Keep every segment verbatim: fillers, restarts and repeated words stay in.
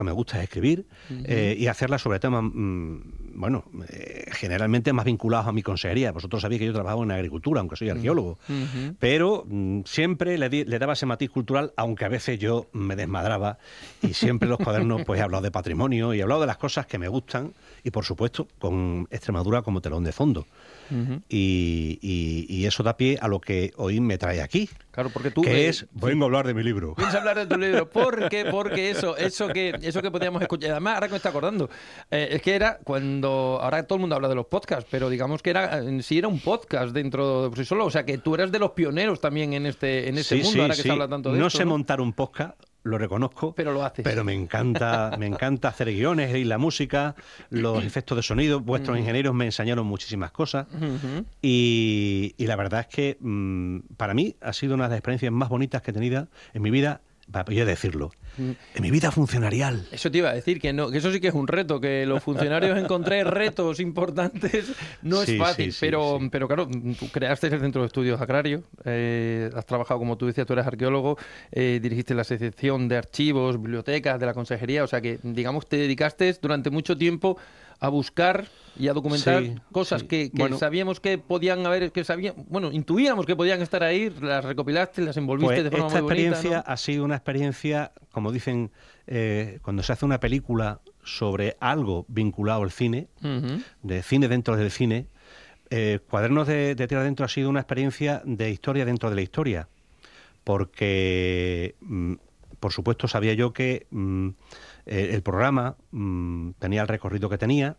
me gusta es escribir uh-huh. eh, y hacerla sobre temas, mmm, bueno, eh, generalmente más vinculados a mi consejería. Vosotros sabéis que yo trabajo en agricultura, aunque soy arqueólogo, uh-huh. pero mmm, siempre le, di, le daba ese matiz cultural, aunque a veces yo me desmadraba, y siempre en los cuadernos pues he hablado de patrimonio y he hablado de las cosas que me gustan, y por supuesto con Extremadura como telón de fondo. Uh-huh. y, y, y eso da pie a lo que hoy me trae aquí. Claro, porque tú... Que eh, es, vengo sí. a hablar de mi libro. Vienes a hablar de tu libro. ¿Por qué? Porque eso, eso que, eso que podíamos escuchar... Además, ahora que me está acordando, eh, es que era cuando... Ahora todo el mundo habla de los podcasts, pero digamos que era en sí era un podcast dentro de sí solo. O sea, que tú eras de los pioneros también en este, en este sí, mundo, sí, ahora que sí. se habla tanto de no esto. sé ¿no? montar un podcast, lo reconozco, pero lo haces. Pero me encanta, me encanta hacer guiones y la música, los efectos de sonido. Vuestros uh-huh. ingenieros me enseñaron muchísimas cosas uh-huh. y, y la verdad es que mmm, para mí ha sido una de las experiencias más bonitas que he tenido en mi vida. Para yo decirlo, en mi vida funcionarial. Eso te iba a decir, que no, que eso sí que es un reto, que los funcionarios encontrar retos importantes no sí, es fácil, sí, sí, pero, sí. pero claro, tú creaste el Centro de Estudios Agrarios, eh, has trabajado, como tú decías, tú eres arqueólogo, eh, dirigiste la sección de archivos, bibliotecas de la consejería, o sea que, digamos, te dedicaste durante mucho tiempo a buscar y a documentar sí, cosas sí. que, que bueno, sabíamos que podían haber, que sabían, bueno, intuíamos que podían estar ahí, las recopilaste, las envolviste pues de forma esta muy bonita. experiencia ¿no? ha sido una experiencia, como dicen, eh, cuando se hace una película sobre algo vinculado al cine, uh-huh. de cine dentro del cine, eh, Cuadernos de, de Tierra Adentro ha sido una experiencia de historia dentro de la historia, porque, mm, por supuesto, sabía yo que mm, eh, el programa mm, tenía el recorrido que tenía,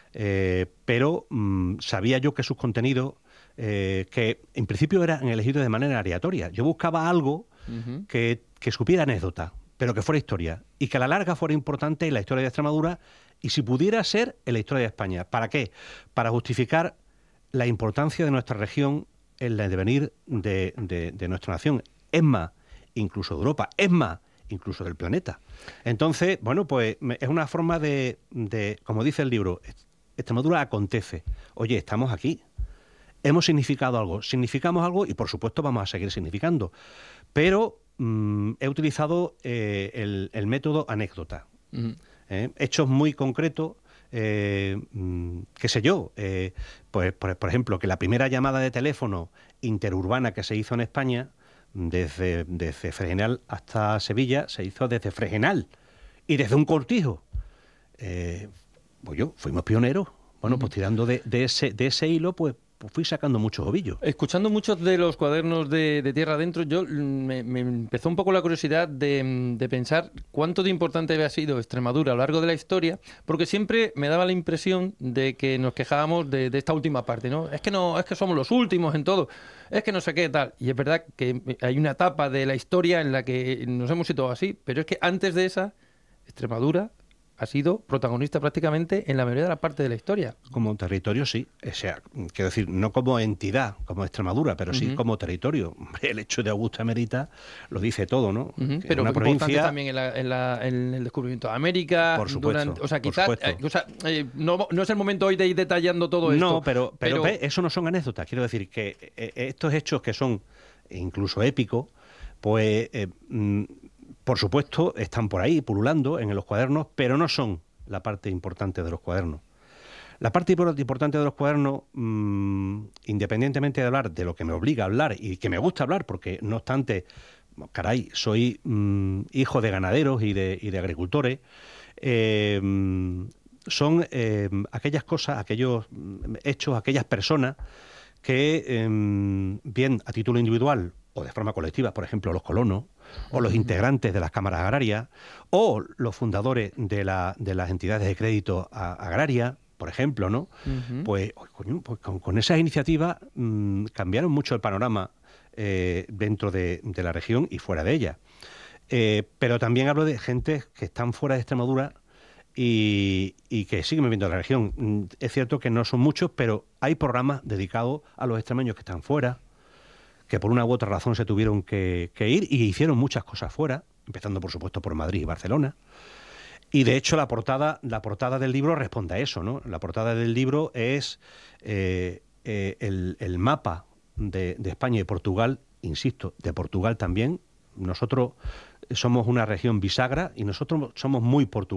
eh, pero mm, sabía yo que sus contenidos, eh, que en principio eran elegidos de manera aleatoria. Yo buscaba algo uh-huh. que, que supiera anécdota, pero que fuera historia, y que a la larga fuera importante en la historia de Extremadura, y si pudiera ser en la historia de España. ¿Para qué? Para justificar la importancia de nuestra región en el devenir de, de, de nuestra nación. Es más, incluso de Europa, es más, incluso del planeta. Entonces, bueno, pues es una forma de, de, como dice el libro, Extremadura acontece. Oye, estamos aquí. Hemos significado algo, significamos algo y por supuesto vamos a seguir significando. Pero mmm, he utilizado eh, el, el método anécdota. Uh-huh. ¿eh? Hechos muy concretos, eh, mmm, qué sé yo, eh, pues por, por ejemplo, que la primera llamada de teléfono interurbana que se hizo en España, desde, desde Fregenal hasta Sevilla, se hizo desde Fregenal y desde un cortijo. Eh, pues yo, fuimos pioneros. Bueno, uh-huh. pues tirando de, de, ese, de ese hilo, pues, pues fui sacando muchos ovillos. Escuchando muchos de los cuadernos de, de Tierra Adentro, yo me, me empezó un poco la curiosidad de, de pensar cuánto de importante había sido Extremadura a lo largo de la historia, porque siempre me daba la impresión de que nos quejábamos de, de esta última parte, ¿no? Es que no, es que somos los últimos en todo, es que no sé qué tal. Y es verdad que hay una etapa de la historia en la que nos hemos situado así, pero es que antes de esa, Extremadura ha sido protagonista prácticamente en la mayoría de la parte de la historia. Como territorio, sí. O sea, quiero decir, no como entidad, como Extremadura, pero sí uh-huh. como territorio. El hecho de Augusta Emerita lo dice todo, ¿no? Uh-huh. Pero una provincia también en, la, en, la, en el descubrimiento de América. Por supuesto. Durante, o sea, quizás, eh, o sea, eh, no, no es el momento hoy de ir detallando todo esto. No, pero, pero, pero... eso no son anécdotas. Quiero decir que eh, estos hechos que son incluso épicos, pues... Eh, mm, por supuesto, están por ahí pululando en los cuadernos, pero no son la parte importante de los cuadernos. La parte importante de los cuadernos, mmm, independientemente de hablar de lo que me obliga a hablar y que me gusta hablar, porque no obstante, caray, soy mmm, hijo de ganaderos y de, y de agricultores, eh, son eh, aquellas cosas, aquellos hechos, aquellas personas que, eh, bien a título individual o de forma colectiva, por ejemplo, los colonos, o los integrantes de las cámaras agrarias, o los fundadores de, la, de las entidades de crédito a, agrarias, por ejemplo, ¿no? Uh-huh. Pues, coño, pues con, con esas iniciativas mmm, cambiaron mucho el panorama eh, dentro de, de la región y fuera de ella. Eh, pero también hablo de gente que están fuera de Extremadura y, y que siguen viviendo en la región. Es cierto que no son muchos, pero hay programas dedicados a los extremeños que están fuera, que por una u otra razón se tuvieron que, que ir y hicieron muchas cosas fuera, empezando por supuesto por Madrid y Barcelona. Y de hecho la portada, la portada del libro responde a eso, ¿no? La portada del libro es eh, eh, el, el mapa de, de España y Portugal, insisto, de Portugal también. Nosotros somos una región bisagra y nosotros somos muy portugueses.